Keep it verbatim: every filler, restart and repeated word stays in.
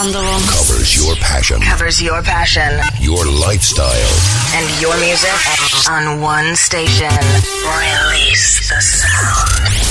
Alejandro. Covers your passion. Covers your passion. Your lifestyle. And your music on one station. Release the sound.